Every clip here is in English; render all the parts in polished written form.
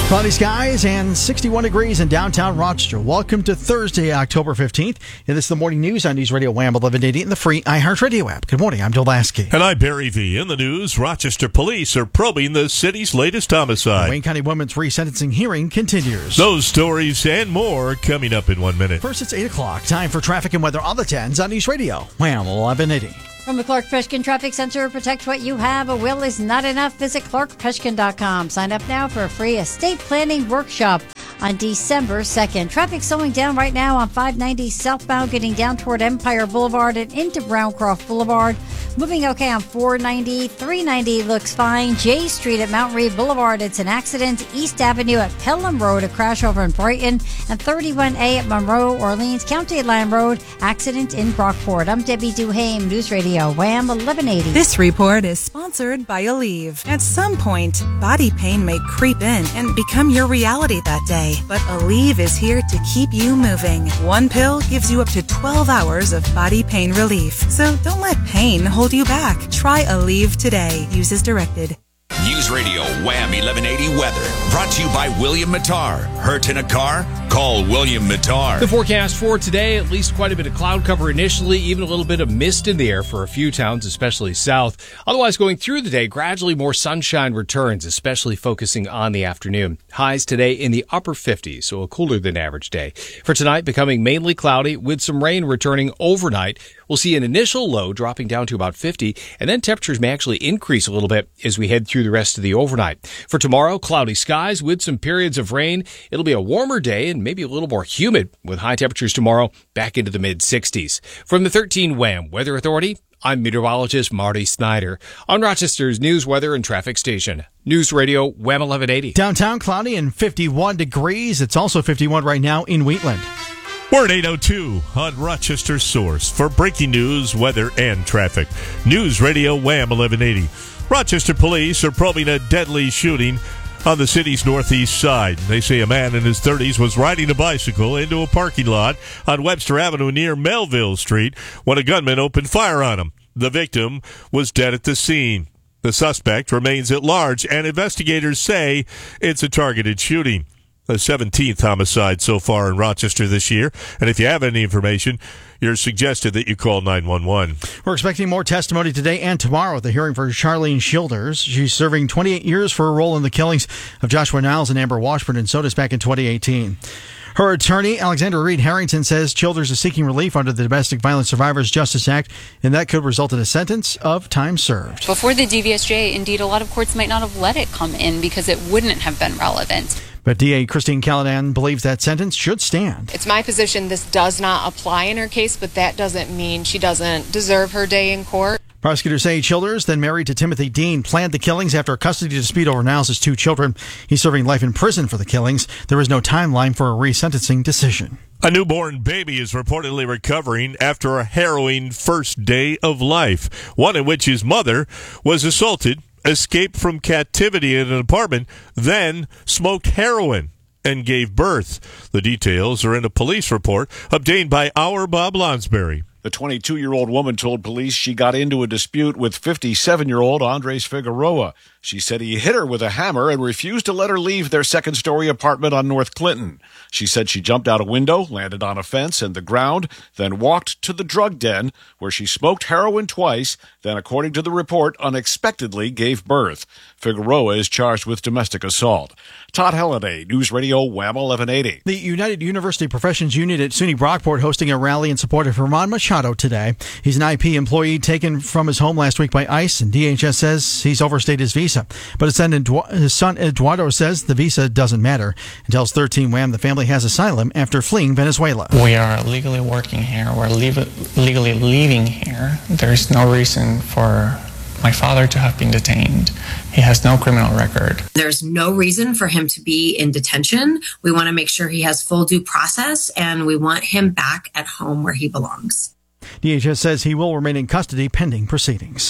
Cloudy skies and 61 degrees in downtown Rochester. Welcome to Thursday, October 15th. And this is the morning news on News Radio Wham 1180 and the free iHeartRadio app. Good morning, I'm Joe Lasky. And I'm Barry V. In the news, Rochester police are probing the city's latest homicide. The Wayne County woman's resentencing hearing continues. Those stories and more coming up in 1 minute. First, it's 8 o'clock. Time for traffic and weather on the 10s on News Radio Wham 1180. From the Clark Peshkin Traffic Center, protect what you have. A will is not enough. Visit clarkpeshkin.com. Sign up now for a free estate planning workshop on December 2nd. Traffic slowing down right now on 590 southbound, getting down toward Empire Boulevard and into Browncroft Boulevard. Moving okay on 490. 390 looks fine. J Street at Mount Read Boulevard, it's an accident. East Avenue at Pelham Road, a crash over in Brighton. And 31A at Monroe, Orleans County Line Road, accident in Brockport. I'm Debbie Duhame, News Radio Wham 1180. This report is sponsored by Aleve. At some point, body pain may creep in and become your reality that day. But Aleve is here to keep you moving. One pill gives you up to 12 hours of body pain relief. So don't let pain hold you back. Try Aleve today. Use as directed. News Radio Wham 1180 weather brought to you by William Mattar. Hurt in a car? Call William Mattar. The forecast for today, at least quite a bit of cloud cover initially, even a little bit of mist in the air for a few towns, especially south. Otherwise, going through the day, gradually more sunshine returns, especially focusing on the afternoon. Highs today in the upper 50s, so a cooler than average day. For tonight, becoming mainly cloudy with some rain returning overnight. We'll see an initial low dropping down to about 50, and then temperatures may actually increase a little bit as we head through the rest of the overnight. For tomorrow, cloudy skies with some periods of rain. It'll be a warmer day and maybe a little more humid with high temperatures tomorrow back into the mid-60s. From the 13 Wham Weather Authority, I'm meteorologist Marty Snyder on Rochester's news, weather, and traffic station. News Radio Wham 1180. Downtown cloudy and 51 degrees. It's also 51 right now in Wheatland. We're at 8:02 on Rochester's source for breaking news, weather, and traffic. News Radio Wham 1180. Rochester police are probing a deadly shooting on the city's northeast side. They say a man in his 30s was riding a bicycle into a parking lot on Webster Avenue near Melville Street when a gunman opened fire on him. The victim was dead at the scene. The suspect remains at large, and investigators say it's a targeted shooting. The 17th homicide so far in Rochester this year. And if you have any information, you're suggested that you call 911. We're expecting more testimony today and tomorrow at the hearing for Charlene Childers. She's serving 28 years for her role in the killings of Joshua Niles and Amber Washburn in Sodus back in 2018. Her attorney, Alexander Reed Harrington, says Childers is seeking relief under the Domestic Violence Survivors Justice Act, and that could result in a sentence of time served. Before the DVSJ, indeed, a lot of courts might not have let it come in because it wouldn't have been relevant. But DA Christine Callahan believes that sentence should stand. It's my position this does not apply in her case, but that doesn't mean she doesn't deserve her day in court. Prosecutors say Childers, then married to Timothy Dean, planned the killings after a custody dispute over Niles' 2 children. He's serving life in prison for the killings. There is no timeline for a resentencing decision. A newborn baby is reportedly recovering after a harrowing first day of life, one in which his mother was assaulted, escaped from captivity in an apartment, then smoked heroin and gave birth. The details are in a police report obtained by our Bob Lonsberry. The 22-year-old woman told police she got into a dispute with 57-year-old Andres Figueroa. She said he hit her with a hammer and refused to let her leave their second-story apartment on North Clinton. She said she jumped out a window, landed on a fence and the ground, then walked to the drug den where she smoked heroin twice, then, according to the report, unexpectedly gave birth. Figueroa is charged with domestic assault. Todd Halliday, News Radio Wham 1180. The United University Professions Union at SUNY Brockport hosting a rally in support of Herman Machado today. He's an IP employee taken from his home last week by ICE, and DHS says he's overstayed his visa. But his son Eduardo says the visa doesn't matter and tells 13 Wham the family has asylum after fleeing Venezuela. We are legally working here. We're legally leaving here. There's no reason for my father to have been detained. He has no criminal record. There's no reason for him to be in detention. We want to make sure he has full due process, and we want him back at home where he belongs. DHS says he will remain in custody pending proceedings.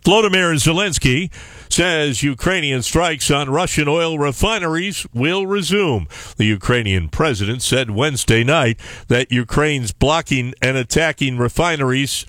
Volodymyr Zelensky says Ukrainian strikes on Russian oil refineries will resume. The Ukrainian president said Wednesday night that Ukraine's block on attacking refineries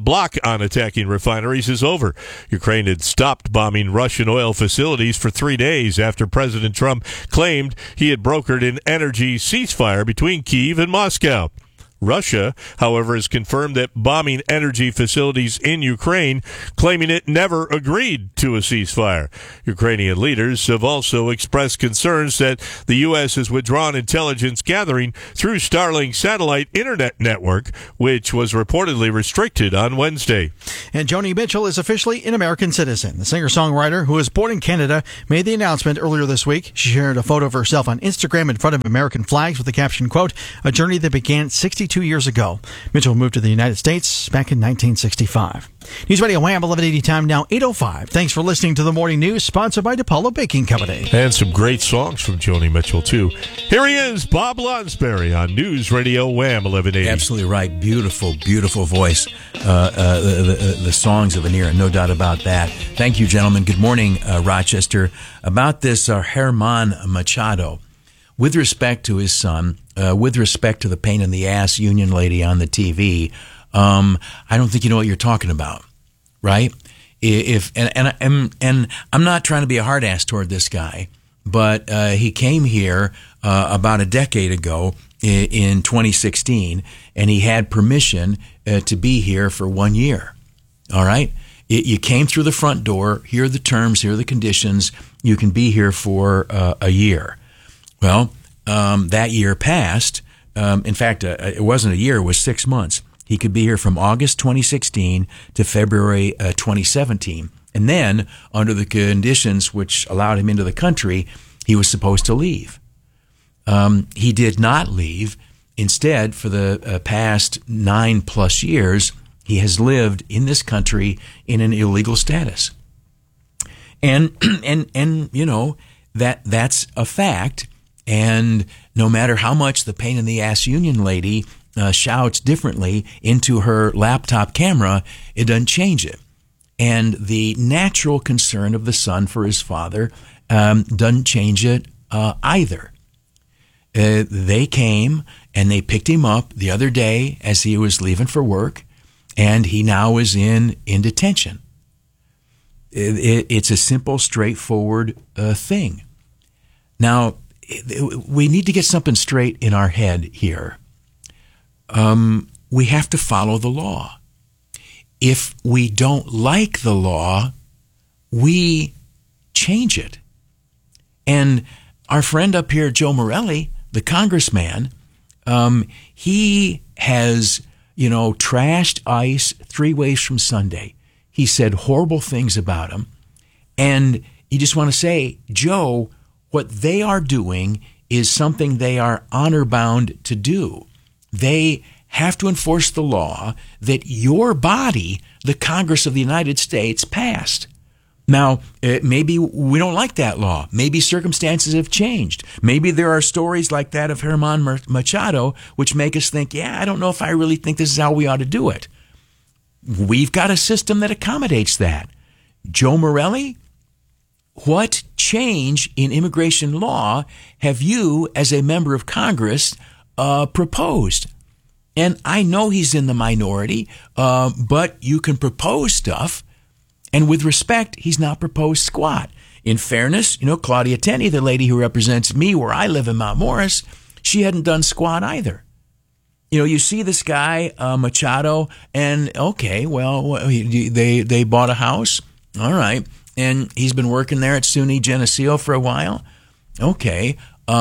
is over. Ukraine had stopped bombing Russian oil facilities for 3 days after President Trump claimed he had brokered an energy ceasefire between Kyiv and Moscow. Russia, however, has confirmed that bombing energy facilities in Ukraine, claiming it never agreed to a ceasefire. Ukrainian leaders have also expressed concerns that the U.S. has withdrawn intelligence gathering through Starlink satellite internet network, which was reportedly restricted on Wednesday. And Joni Mitchell is officially an American citizen. The singer-songwriter, who was born in Canada, made the announcement earlier this week. She shared a photo of herself on Instagram in front of American flags with the caption, quote, "A journey that began 62 years ago." Mitchell moved to the United States back in 1965. News Radio Wham, 1180 time now, 8:05. Thanks for listening to the Morning News, sponsored by DePaulo Baking Company. And some great songs from Joni Mitchell, too. Here he is, Bob Lonsberry on News Radio Wham, 1180. Absolutely right. Beautiful, beautiful voice. The songs of an era, no doubt about that. Thank you, gentlemen. Good morning, Rochester. About this German Machado, with respect to his son, with respect to the pain in the ass union lady on the TV, I don't think you know what you're talking about, right? And I'm not trying to be a hard ass toward this guy, but he came here about a decade ago in 2016, and he had permission to be here for 1 year. All right, you came through the front door. Here are the terms. Here are the conditions. You can be here for a year. Well, that year passed. In fact, it wasn't a year, it was 6 months. He could be here from August 2016 to February 2017. And then, under the conditions which allowed him into the country, he was supposed to leave. He did not leave. Instead, for the past 9+ years, he has lived in this country in an illegal status. And you know, that's a fact. And no matter how much the pain in the ass union lady shouts differently into her laptop camera, it doesn't change it. And the natural concern of the son for his father doesn't change it either. They came and they picked him up the other day as he was leaving for work, and he now is in detention. It's a simple, straightforward thing. Now, we need to get something straight in our head here. We have to follow the law. If we don't like the law, we change it. And our friend up here, Joe Morelli, the congressman, he has, trashed ICE 3 ways from Sunday. He said horrible things about him. And you just want to say, Joe, what they are doing is something they are honor-bound to do. They have to enforce the law that your body, the Congress of the United States, passed. Now, maybe we don't like that law. Maybe circumstances have changed. Maybe there are stories like that of German Machado which make us think, I don't know if I really think this is how we ought to do it. We've got a system that accommodates that. Joe Morelli, what change in immigration law have you, as a member of Congress, proposed? And I know he's in the minority, but you can propose stuff. And with respect, he's not proposed squat. In fairness, Claudia Tenney, the lady who represents me where I live in Mount Morris, she hadn't done squat either. You see this guy, Machado, and okay, well, they bought a house. All right. And he's been working there at SUNY Geneseo for a while. Okay.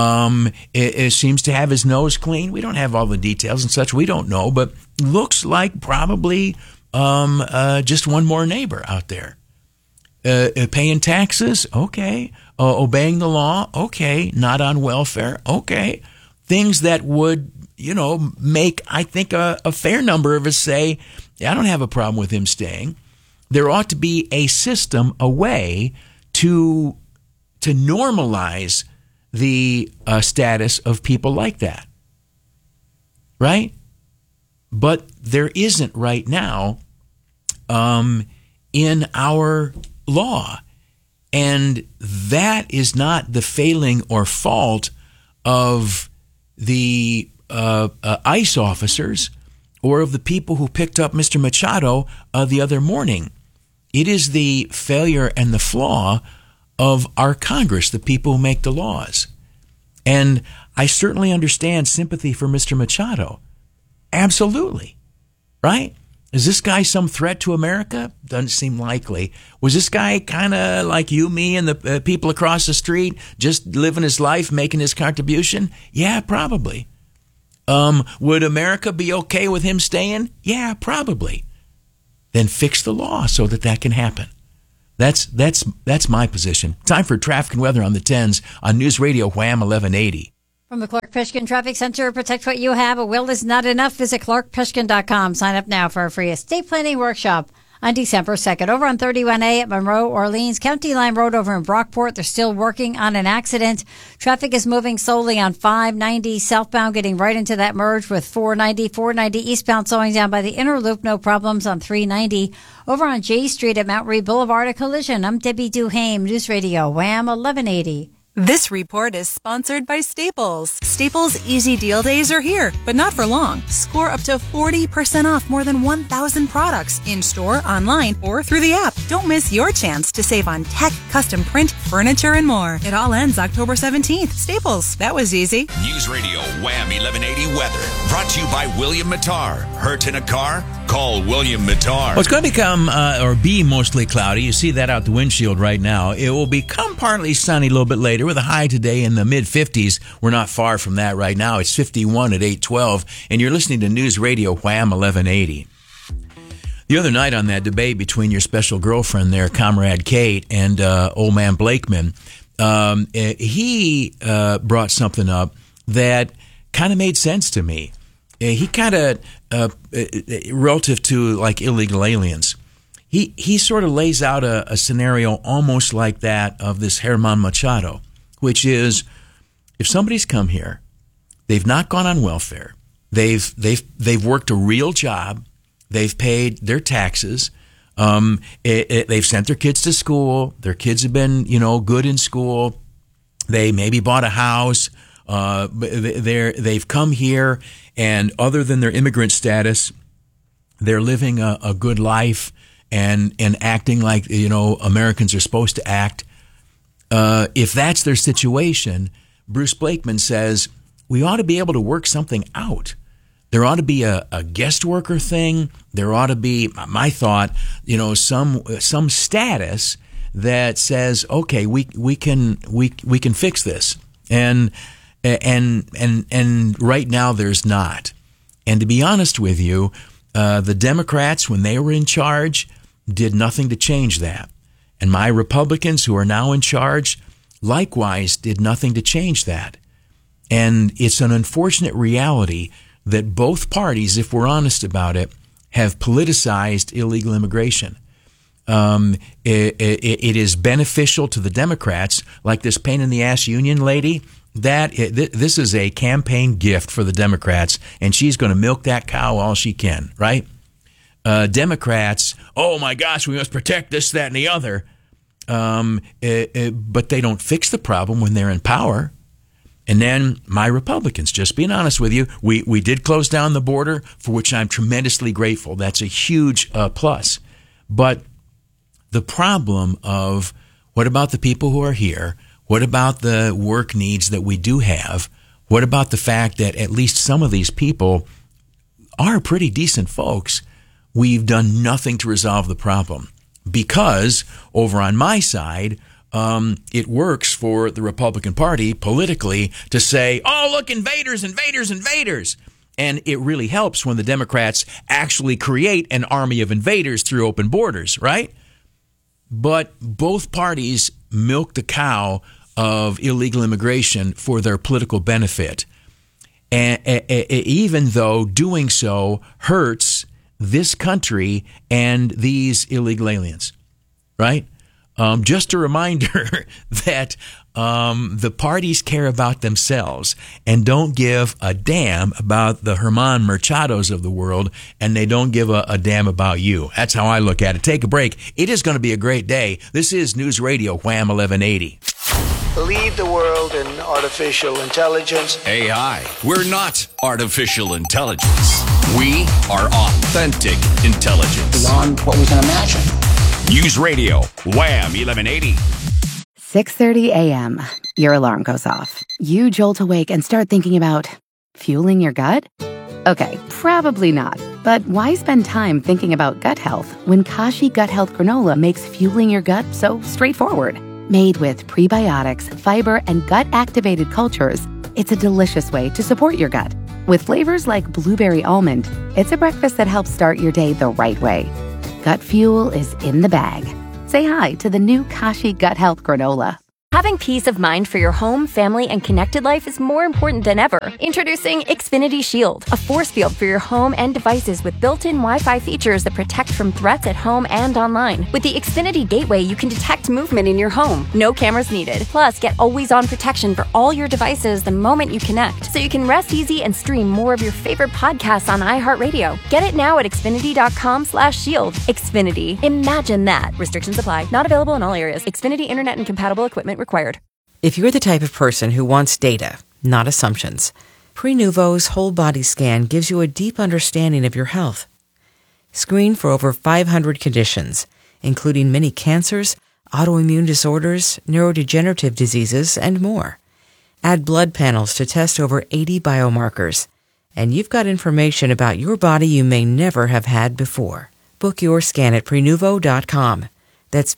It seems to have his nose clean. We don't have all the details and such. We don't know, but looks like probably just one more neighbor out there. Paying taxes? Okay. Obeying the law? Okay. Not on welfare? Okay. Things that would, make, I think, a fair number of us say, I don't have a problem with him staying. There ought to be a system, a way to normalize the status of people like that, right? But there isn't right now in in our law. And that is not the failing or fault of the ICE officers or of the people who picked up Mr. Machado the other morning. It is the failure and the flaw of our Congress, the people who make the laws. And I certainly understand sympathy for Mr. Machado. Absolutely. Right? Is this guy some threat to America? Doesn't seem likely. Was this guy kind of like you, me, and the people across the street, just living his life, making his contribution? Yeah, probably. Would America be okay with him staying? Yeah, probably. Then fix the law so that can happen. That's my position. Time for traffic and weather on the 10s on News Radio Wham 1180. From the Clark Peshkin Traffic Center, protect what you have. A will is not enough. Visit clarkpeshkin.com. Sign up now for a free estate planning workshop on December 2nd. Over on 31A at Monroe, Orleans, County Line Road over in Brockport. They're still working on an accident. Traffic is moving slowly on 590 southbound, getting right into that merge with 490. 490 eastbound slowing down by the inner loop. No problems on 390. Over on J Street at Mount Reed Boulevard, a collision. I'm Debbie Duhame, News Radio, Wham 1180. This report is sponsored by Staples. Staples Easy Deal Days are here, but not for long. Score up to 40% off more than 1,000 products in-store, online, or through the app. Don't miss your chance to save on tech, custom print, furniture, and more. It all ends October 17th. Staples. That was easy. News Radio Wham 1180 weather. Brought to you by William Mattar. Hurt in a car? Call William Mattar. Well, it's going to become or be mostly cloudy. You see that out the windshield right now. It will become partly sunny a little bit later with a high today in the mid-50s. We're not far from that right now. It's 51 at 8:12, and you're listening to News Radio Wham 1180. The other night on that debate between your special girlfriend there, Comrade Kate, and old man Blakeman, he brought something up that kind of made sense to me. He kind of, relative to like illegal aliens, he sort of lays out a scenario almost like that of this Herman Machado, which is if somebody's come here, they've not gone on welfare, they've worked a real job, they've paid their taxes, they've sent their kids to school, their kids have been good in school, they maybe bought a house. They've come here, and other than their immigrant status, they're living a good life and acting like Americans are supposed to act. If that's their situation, Bruce Blakeman says we ought to be able to work something out. There ought to be a guest worker thing. There ought to be, my thought, some status that says, okay, we can fix this. And right now there's not. And to be honest with you, the Democrats, when they were in charge, did nothing to change that. And my Republicans who are now in charge, likewise, did nothing to change that. And it's an unfortunate reality that both parties, if we're honest about it, have politicized illegal immigration. It is beneficial to the Democrats, like this pain-in-the-ass union lady. This is a campaign gift for the Democrats, and she's going to milk that cow all she can, right? Democrats, oh my gosh, we must protect this, that, and the other. But they don't fix the problem when they're in power. And then my Republicans, just being honest with you, we did close down the border, for which I'm tremendously grateful. That's a huge plus. But the problem of what about the people who are here? What about the work needs that we do have? What about the fact that at least some of these people are pretty decent folks? We've done nothing to resolve the problem because over on my side, it works for the Republican Party politically to say, oh, look, invaders, invaders, invaders. And it really helps when the Democrats actually create an army of invaders through open borders, right? But both parties milk the cow of illegal immigration for their political benefit. And even though doing so hurts this country and these illegal aliens, right? just a reminder that the parties care about themselves and don't give a damn about the Herman Merchados of the world, and they don't give a damn about you. That's how I look at it. Take a break. It is going to be a great day. This is News Radio Wham 1180. Lead the world in artificial intelligence. AI. We're not artificial intelligence. We are authentic intelligence. Beyond what we can imagine. News Radio Wham 1180. 6:30 a.m. Your alarm goes off. You jolt awake and start thinking about fueling your gut? Okay, probably not. But why spend time thinking about gut health when Kashi Gut Health Granola makes fueling your gut so straightforward? Made with prebiotics, fiber, and gut-activated cultures, it's a delicious way to support your gut. With flavors like blueberry almond, it's a breakfast that helps start your day the right way. Gut fuel is in the bag. Say hi to the new Kashi Gut Health Granola. Having peace of mind for your home, family, and connected life is more important than ever. Introducing Xfinity Shield, a force field for your home and devices with built-in Wi-Fi features that protect from threats at home and online. With the Xfinity Gateway, you can detect movement in your home. No cameras needed. Plus, get always-on protection for all your devices the moment you connect, so you can rest easy and stream more of your favorite podcasts on iHeartRadio. Get it now at Xfinity.com/shield. Xfinity. Imagine that. Restrictions apply. Not available in all areas. Xfinity Internet and compatible equipment required. If you're the type of person who wants data, not assumptions, Prenuvo's whole body scan gives you a deep understanding of your health. Screen for over 500 conditions, including many cancers, autoimmune disorders, neurodegenerative diseases, and more. Add blood panels to test over 80 biomarkers, and you've got information about your body you may never have had before. Book your scan at Prenuvo.com. That's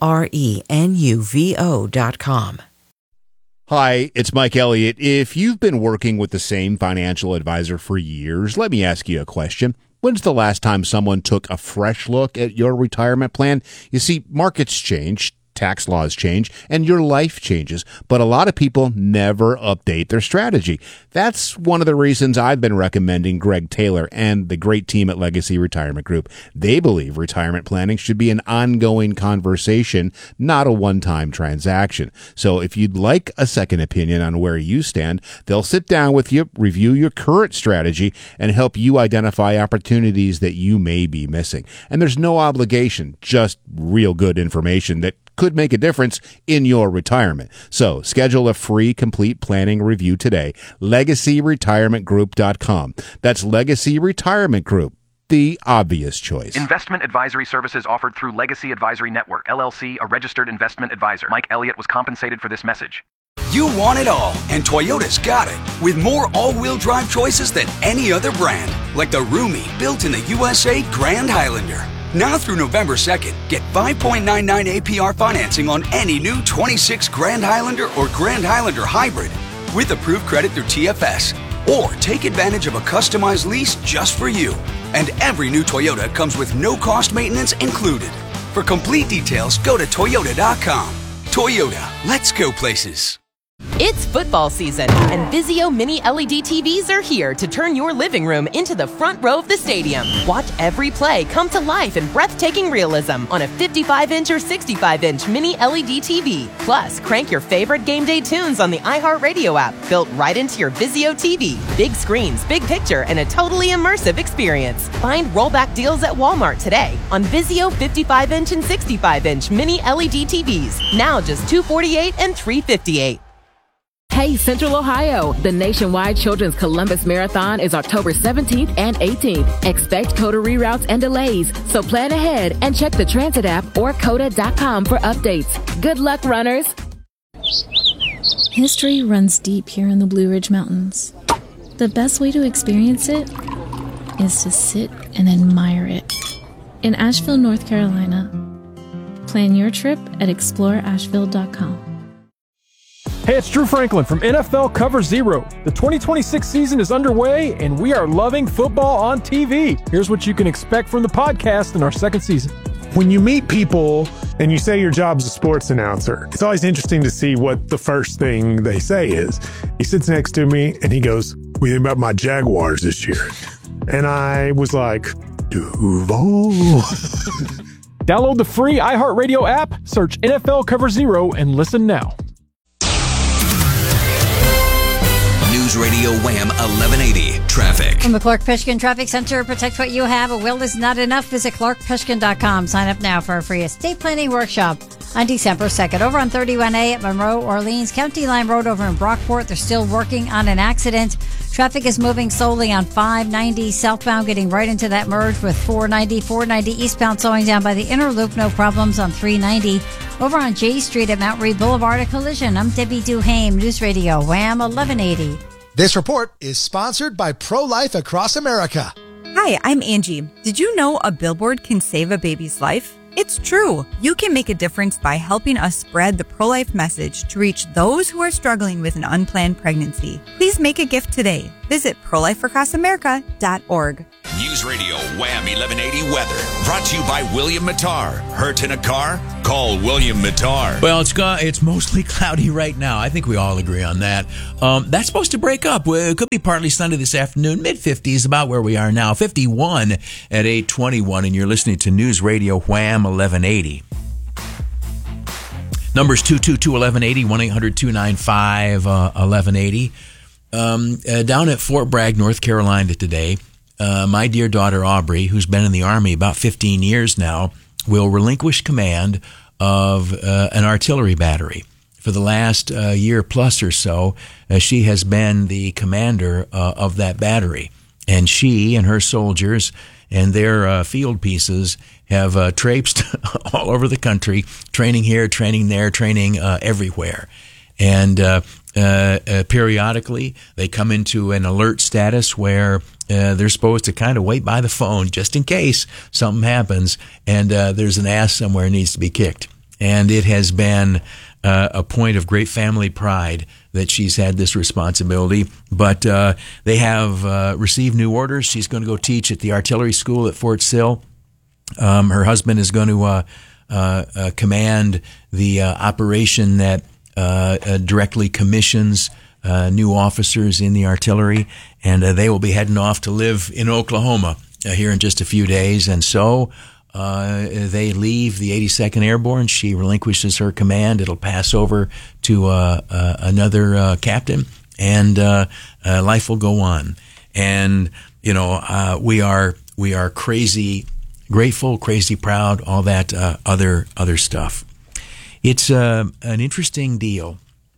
Prenuvo.com. Hi, it's Mike Elliott. If you've been working with the same financial advisor for years, let me ask you a question. When's the last time someone took a fresh look at your retirement plan? You see, markets change, tax laws change, and your life changes, but a lot of people never update their strategy. That's one of the reasons I've been recommending Greg Taylor and the great team at Legacy Retirement Group. They believe retirement planning should be an ongoing conversation, not a one-time transaction. So if you'd like a second opinion on where you stand, they'll sit down with you, review your current strategy, and help you identify opportunities that you may be missing. And there's no obligation, just real good information that could make a difference in your retirement. So schedule a free complete planning review today. LegacyRetirementGroup.com. That's Legacy Retirement Group, the obvious choice. Investment advisory services offered through Legacy Advisory Network, LLC, a registered investment advisor. Mike Elliott was compensated for this message. You want it all, and Toyota's got it. With more all-wheel drive choices than any other brand, like the roomy, built in the USA Grand Highlander. Now through November 2nd, get 5.99 APR financing on any new 26 Grand Highlander or Grand Highlander Hybrid with approved credit through TFS. Or take advantage of a customized lease just for you. And every new Toyota comes with no-cost maintenance included. For complete details, go to Toyota.com. Toyota, let's go places. It's football season, and Vizio Mini LED TVs are here to turn your living room into the front row of the stadium. Watch every play come to life in breathtaking realism on a 55-inch or 65-inch Mini LED TV. Plus, crank your favorite game day tunes on the iHeartRadio app, built right into your Vizio TV. Big screens, big picture, and a totally immersive experience. Find rollback deals at Walmart today on Vizio 55-inch and 65-inch Mini LED TVs. Now just $248 and $358. Hey, Central Ohio! The nationwide Children's Columbus Marathon is October 17th and 18th. Expect COTA reroutes and delays, so plan ahead and check the transit app or COTA.com for updates. Good luck, runners! History runs deep here in the Blue Ridge Mountains. The best way to experience it is to sit and admire it. In Asheville, North Carolina. Plan your trip at exploreasheville.com. Hey, it's Drew Franklin from NFL Cover Zero. The 2026 season is underway, and we are loving football on TV. Here's what you can expect from the podcast in our second season. When you meet people and you say your job's a sports announcer, it's always interesting to see what the first thing they say is. He sits next to me, and he goes, "What do you think about my Jaguars this year?" And I was like, Duval. Download the free iHeartRadio app, search NFL Cover Zero, and listen now. News Radio Wham 1180 Traffic. From the Clark Peshkin Traffic Center, protect what you have. A will is not enough. Visit clarkpeshkin.com. Sign up now for a free estate planning workshop on December 2nd. Over on 31A at Monroe, Orleans, County Line Road over in Brockport. They're still working on an accident. Traffic is moving slowly on 590 southbound, getting right into that merge with 490 eastbound, slowing down by the inner loop. No problems on 390. Over on J Street at Mount Read Boulevard, a collision. I'm Debbie Duhame, News Radio Wham 1180. This report is sponsored by Pro-Life Across America. Hi, I'm Angie. Did you know a billboard can save a baby's life? It's true. You can make a difference by helping us spread the pro-life message to reach those who are struggling with an unplanned pregnancy. Please make a gift today. Visit prolifeacrossamerica.org. News Radio Wham 1180 weather brought to you by William Mattar. Hurt in a car? Call William Mattar. Well, it's mostly cloudy right now. I think we all agree on that. That's supposed to break up. It could be partly sunny this afternoon. Mid-50s, about where we are now. 51 at 8:21, and you're listening to News Radio Wham 1180. Numbers 222-1180, 1-800-295-1180. Down at Fort Bragg, North Carolina today, my dear daughter Aubrey, who's been in the Army about 15 years now, will relinquish command of an artillery battery. For the last year plus or so, she has been the commander of that battery. And she and her soldiers and their field pieces have traipsed all over the country, training here, training there, training everywhere. And periodically, they come into an alert status where they're supposed to kind of wait by the phone just in case something happens and there's an ass somewhere needs to be kicked. And it has been a point of great family pride that she's had this responsibility. But they have received new orders. She's going to go teach at the artillery school at Fort Sill. Her husband is going to command the operation that directly commissions new officers in the artillery, and they will be heading off to live in Oklahoma here in just a few days. And so they leave the 82nd Airborne. She relinquishes her command. It'll pass over to another captain, and life will go on. And we are crazy grateful, crazy proud, all that other stuff. It's an interesting deal.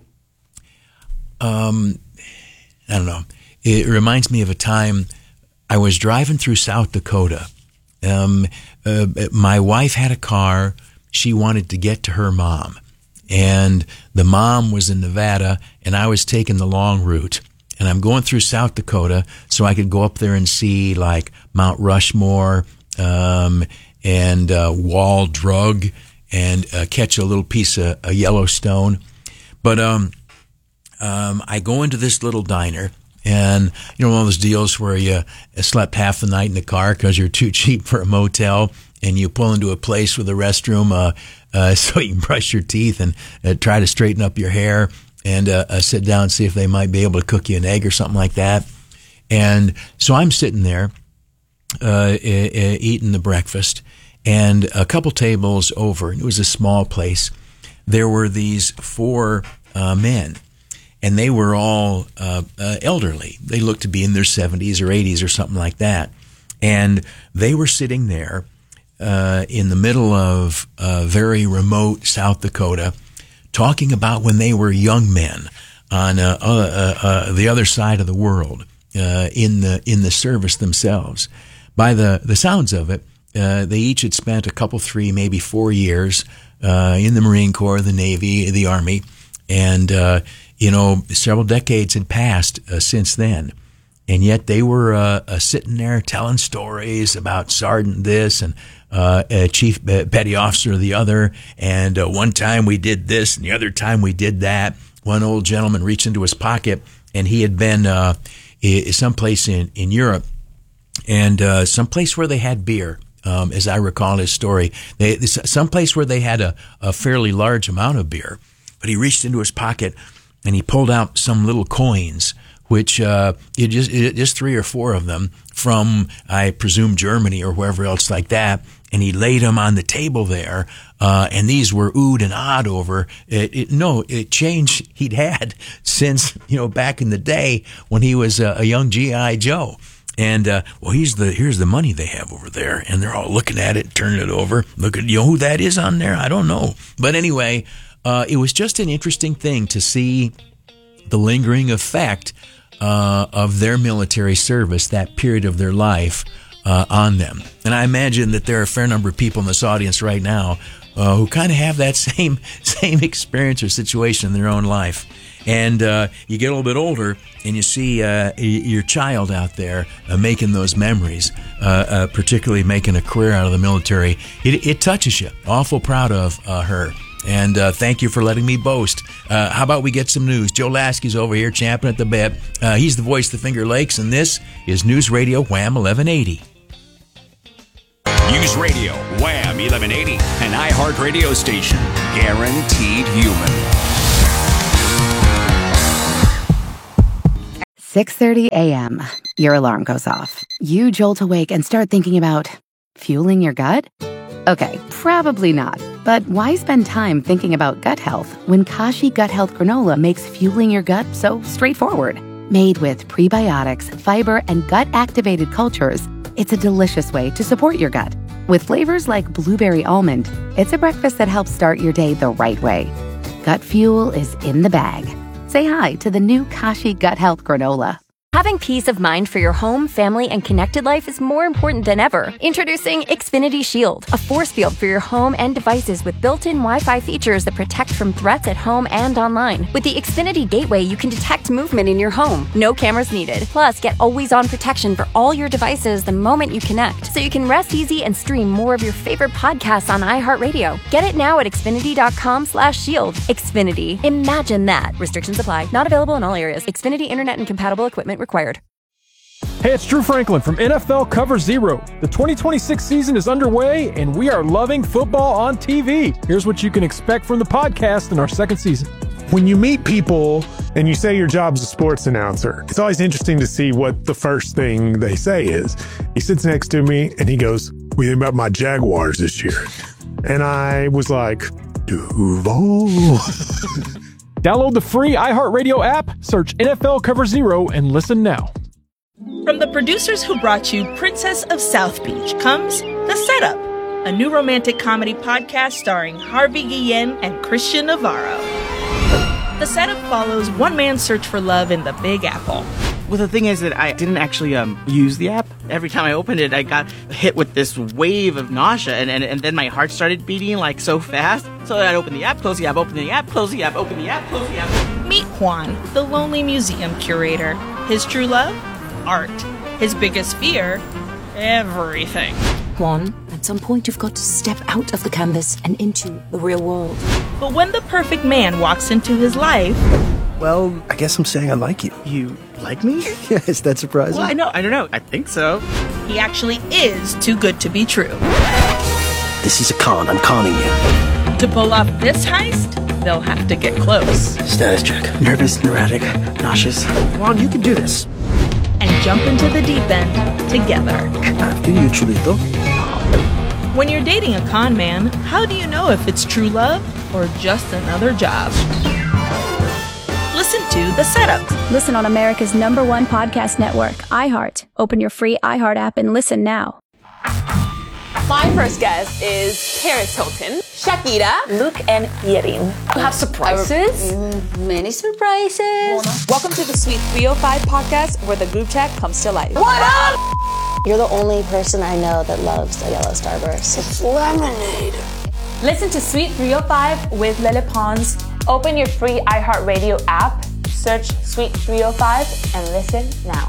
I don't know. It reminds me of a time I was driving through South Dakota. My wife had a car. She wanted to get to her mom. And the mom was in Nevada, and I was taking the long route. And I'm going through South Dakota so I could go up there and see, like, Mount Rushmore and Wall Drug and catch a little piece of Yellowstone. But I go into this little diner, and one of those deals where you slept half the night in the car because you're too cheap for a motel, and you pull into a place with a restroom so you can brush your teeth and try to straighten up your hair and sit down and see if they might be able to cook you an egg or something like that. And so I'm sitting there eating the breakfast, and a couple tables over, and it was a small place, there were these four men. And they were all elderly. They looked to be in their 70s or 80s or something like that. And they were sitting there in the middle of very remote South Dakota, talking about when they were young men on the other side of the world in the service themselves. By the sounds of it, they each had spent a couple, 3, maybe 4 years in the Marine Corps, the Navy, the Army, and several decades had passed since then. And yet they were sitting there telling stories about Sergeant this and Chief Petty Officer the other. And one time we did this and the other time we did that. One old gentleman reached into his pocket, and he had been someplace in Europe, and someplace where they had beer. As I recall his story, someplace where they had a fairly large amount of beer. But he reached into his pocket and he pulled out some little coins, which just 3 or 4 of them from, I presume, Germany or wherever else like that. and he laid them on the table there, and these were oohed and ahhed over it change he'd had since, back in the day when he was a young G.I. Joe. And, here's the money they have over there. And they're all looking at it, turning it over. Look at, who that is on there? I don't know. But anyway, it was just an interesting thing to see the lingering effect of their military service, that period of their life, on them. And I imagine that there are a fair number of people in this audience right now who kind of have that same experience or situation in their own life. And you get a little bit older, and you see your child out there making those memories, particularly making a career out of the military. It touches you. Awful proud of her. And thank you for letting me boast. How about we get some news? Joe Lasky's over here champing at the bit. He's the voice of the Finger Lakes, and this is News Radio Wham 1180. News Radio Wham 1180, an iHeart radio station. Guaranteed human. 6:30 a.m. Your alarm goes off. You jolt awake and start thinking about fueling your gut? Okay, probably not. But why spend time thinking about gut health when Kashi Gut Health Granola makes fueling your gut so straightforward? Made with prebiotics, fiber, and gut-activated cultures, it's a delicious way to support your gut. With flavors like blueberry almond, it's a breakfast that helps start your day the right way. Gut fuel is in the bag. Say hi to the new Kashi Gut Health Granola. Having peace of mind for your home, family, and connected life is more important than ever. Introducing Xfinity Shield, a force field for your home and devices with built-in Wi-Fi features that protect from threats at home and online. With the Xfinity Gateway, you can detect movement in your home. No cameras needed. Plus, get always-on protection for all your devices the moment you connect, so you can rest easy and stream more of your favorite podcasts on iHeartRadio. Get it now at Xfinity.com/shield. Xfinity. Imagine that. Restrictions apply. Not available in all areas. Xfinity Internet and compatible equipment required. Hey, it's Drew Franklin from NFL Cover Zero. The 2026 season is underway, and we are loving football on TV. Here's what you can expect from the podcast in our second season. When you meet people and you say your job's a sports announcer, it's always interesting to see what the first thing they say is. He sits next to me and he goes, "What do you think about my Jaguars this year?" And I was like, Duval. Download the free iHeartRadio app, search NFL Cover Zero, and listen now. From the producers who brought you Princess of South Beach comes The Setup, a new romantic comedy podcast starring Harvey Guillen and Christian Navarro. The Setup follows one man's search for love in the Big Apple. Well, the thing is that I didn't actually use the app. Every time I opened it, I got hit with this wave of nausea, and then my heart started beating like so fast. So I'd open the app, close the app, open the app, close the app, open the app, close the app. Meet Juan, the lonely museum curator. His true love? Art. His biggest fear? Everything. Juan, at some point you've got to step out of the canvas and into the real world. But when the perfect man walks into his life... Well, I guess I'm saying I like you. You like me? Yeah, is that surprising? Well, I don't know. I think so. He actually is too good to be true. This is a con. I'm conning you. To pull off this heist, they'll have to get close. Status check. Nervous, neurotic, nauseous. Juan, you can do this. And jump into the deep end together. Do you truly, though? When you're dating a con man, how do you know if it's true love or just another job? Listen to The Setup. Listen on America's #1 podcast network, iHeart. Open your free iHeart app and listen now. My first guest is Paris Hilton, Shakira, Luke, and Yerin. You have surprises? Many surprises. Welcome to the Sweet 305 podcast, where the group chat comes to life. What up? You're the only person I know that loves a yellow Starburst. It's lemonade. Listen to Sweet 305 with Lele Pons. Open your free iHeartRadio app, search Sweet 305, and listen now.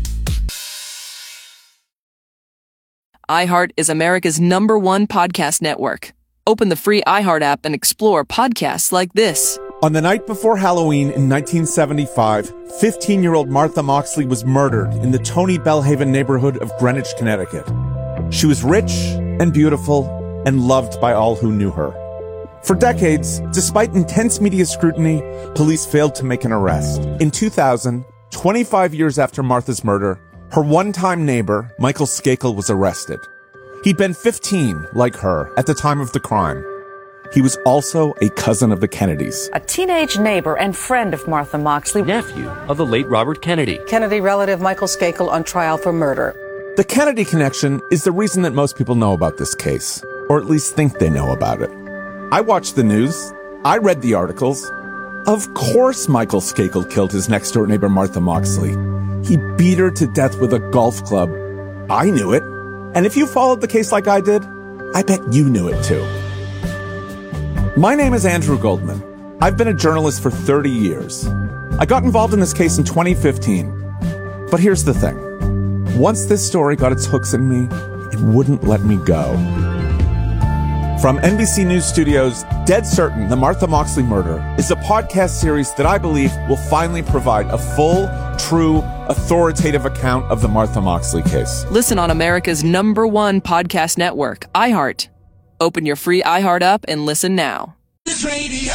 iHeart is America's #1 podcast network. Open the free iHeart app and explore podcasts like this. On the night before Halloween in 1975, 15-year-old Martha Moxley was murdered in the Tony Bellhaven neighborhood of Greenwich, Connecticut. She was rich and beautiful and loved by all who knew her. For decades, despite intense media scrutiny, police failed to make an arrest. In 2000, 25 years after Martha's murder, her one-time neighbor, Michael Skakel, was arrested. He'd been 15, like her, at the time of the crime. He was also a cousin of the Kennedys. A teenage neighbor and friend of Martha Moxley. Nephew of the late Robert Kennedy. Kennedy relative Michael Skakel on trial for murder. The Kennedy connection is the reason that most people know about this case, or at least think they know about it. I watched the news. I read the articles. Of course Michael Skakel killed his next-door neighbor Martha Moxley. He beat her to death with a golf club. I knew it. And if you followed the case like I did, I bet you knew it too. My name is Andrew Goldman. I've been a journalist for 30 years. I got involved in this case in 2015. But here's the thing. Once this story got its hooks in me, it wouldn't let me go. From NBC News Studios, Dead Certain, The Martha Moxley Murder is a podcast series that I believe will finally provide a full, true, authoritative account of the Martha Moxley case. Listen on America's #1 podcast network, iHeart. Open your free iHeart app and listen now. This radio,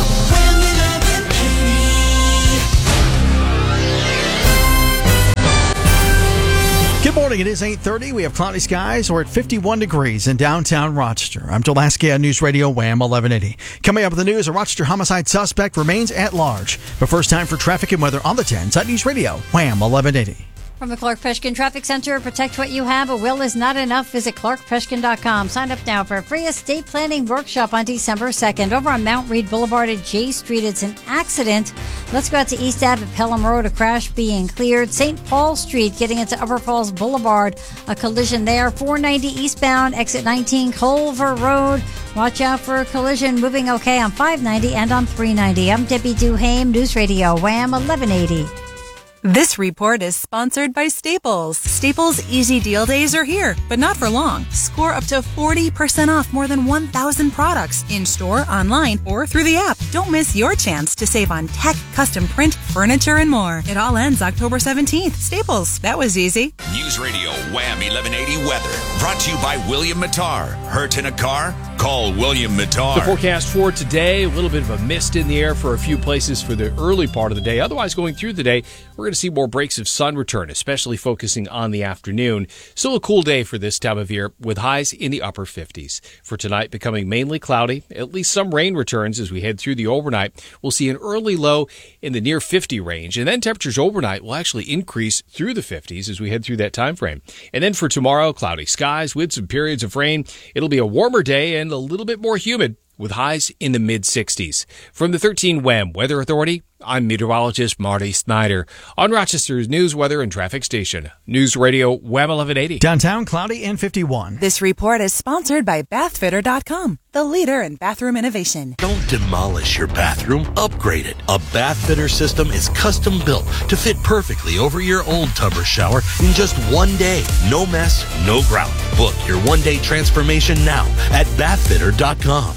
Good morning. It is 8:30. We have cloudy skies. We're at 51 degrees in downtown Rochester. I'm Joe Lasky on News Radio Wham 1180. Coming up with the news, a Rochester homicide suspect remains at large. But first time for traffic and weather on the 10s at News Radio Wham 1180. From the Clark Peshkin Traffic Center, protect what you have. A will is not enough. Visit clarkpeshkin.com. Sign up now for a free estate planning workshop on December 2nd. Over on Mount Read Boulevard at J Street, it's an accident. Let's go out to East Ave at Pelham Road. A crash being cleared. St. Paul Street getting into Upper Falls Boulevard. A collision there. 490 eastbound, exit 19 Culver Road. Watch out for a collision. Moving okay on 590 and on 390. I'm Debbie Duhame, News Radio Wham 1180. This report is sponsored by Staples. Staples Easy Deal Days are here, but not for long. Score up to 40% off more than 1,000 products in-store, online, or through the app. Don't miss your chance to save on tech, custom print, furniture, and more. It all ends October 17th. Staples. That was easy. News Radio Wham 1180 weather. Brought to you by William Mattar. Hurt in a car? Call William Mattar. The forecast for today, a little bit of a mist in the air for a few places for the early part of the day. Otherwise, going through the day, we're going to see more breaks of sun return, especially focusing on the afternoon. Still a cool day for this time of year with highs in the upper 50s. For tonight, becoming mainly cloudy. At least some rain returns as we head through the overnight. We'll see an early low in the near 50 range, and then temperatures overnight will actually increase through the 50s as we head through that time frame. And then for tomorrow, cloudy skies with some periods of rain. It'll be a warmer day and a little bit more humid with highs in the mid-60s. From the 13 WHAM Weather Authority, I'm meteorologist Marty Snyder on Rochester's news, weather, and traffic station. News Radio Wham 1180. Downtown cloudy and 51. This report is sponsored by Bathfitter.com, the leader in bathroom innovation. Don't demolish your bathroom, upgrade it. A Bathfitter system is custom built to fit perfectly over your old tub or shower in just one day. No mess, no grout. Book your one-day transformation now at Bathfitter.com.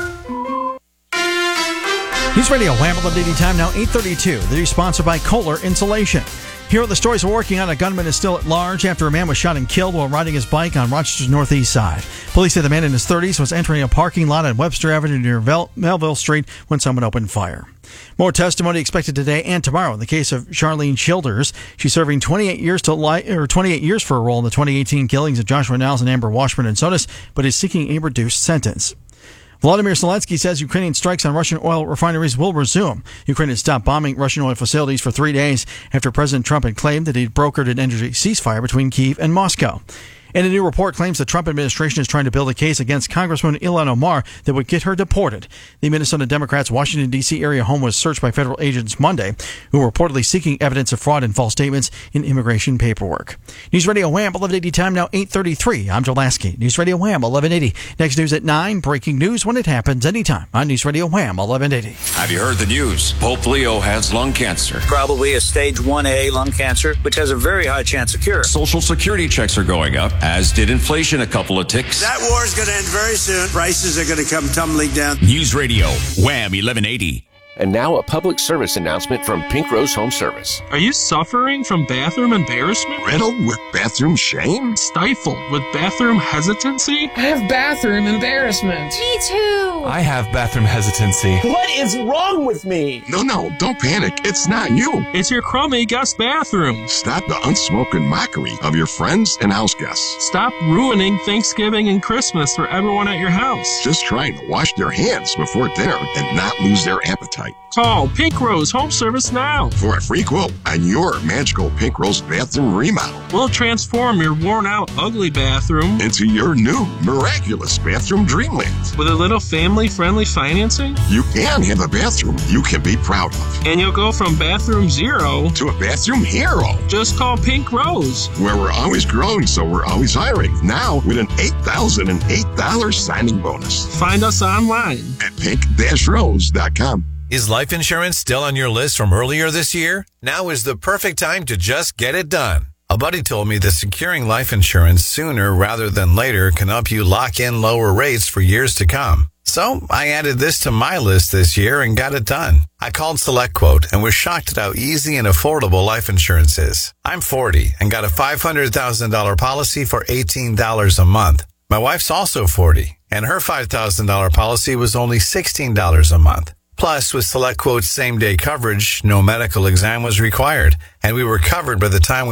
News Radio Wham 1180 time now 8:32. The news sponsored by Kohler Insulation. Here are the stories we're working on. A gunman is still at large after a man was shot and killed while riding his bike on Rochester's northeast side. Police say the man in his 30s was entering a parking lot on Webster Avenue near Melville Street when someone opened fire. More testimony expected today and tomorrow in the case of Charlene Childers. She's serving 28 years for a role in the 2018 killings of Joshua Niles and Amber Washburn and Sodas, but is seeking a reduced sentence. Vladimir Zelensky says Ukrainian strikes on Russian oil refineries will resume. Ukraine has stopped bombing Russian oil facilities for 3 days after President Trump had claimed that he'd brokered an energy ceasefire between Kyiv and Moscow. And a new report claims the Trump administration is trying to build a case against Congresswoman Ilhan Omar that would get her deported. The Minnesota Democrats' Washington, D.C. area home was searched by federal agents Monday, who were reportedly seeking evidence of fraud and false statements in immigration paperwork. News Radio Wham 1180 time now 8:33. I'm Joe Lasky. News Radio Wham 1180. Next news at 9. Breaking news when it happens anytime on News Radio Wham 1180. Have you heard the news? Pope Leo has lung cancer. Probably a stage 1A lung cancer, which has a very high chance of cure. Social Security checks are going up, as did inflation a couple of ticks. That war is going to end very soon. Prices are going to come tumbling down. News Radio Wham 1180. And now a public service announcement from Pink Rose Home Service. Are you suffering from bathroom embarrassment? Riddled with bathroom shame? Stifled with bathroom hesitancy? I have bathroom embarrassment. Me too. I have bathroom hesitancy. What is wrong with me? No, don't panic. It's not you. It's your crummy guest bathroom. Stop the unspoken mockery of your friends and house guests. Stop ruining Thanksgiving and Christmas for everyone at your house. Just trying to wash their hands before dinner and not lose their appetite. Call Pink Rose Home Service now for a free quote on your magical Pink Rose bathroom remodel. We'll transform your worn-out, ugly bathroom into your new, miraculous bathroom dreamland. With a little family-friendly financing? You can have a bathroom you can be proud of. And you'll go from bathroom zero to a bathroom hero. Just call Pink Rose. Where we're always growing, so we're always hiring. Now with an $8,008 signing bonus. Find us online at pink-rose.com. Is life insurance still on your list from earlier this year? Now is the perfect time to just get it done. A buddy told me that securing life insurance sooner rather than later can help you lock in lower rates for years to come. So I added this to my list this year and got it done. I called SelectQuote and was shocked at how easy and affordable life insurance is. I'm 40 and got a $500,000 policy for $18 a month. My wife's also 40 and her $5,000 policy was only $16 a month. Plus, with SelectQuote's same-day coverage, no medical exam was required, and we were covered by the time we